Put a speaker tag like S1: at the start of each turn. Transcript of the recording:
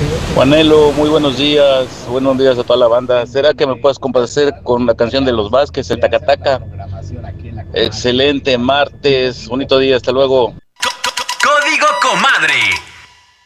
S1: Juanelo, muy buenos días a toda la banda. ¿Será que me puedes complacer con la canción de los Vázquez, el Tacataca? Excelente martes, bonito día, hasta luego.
S2: Código Comadre.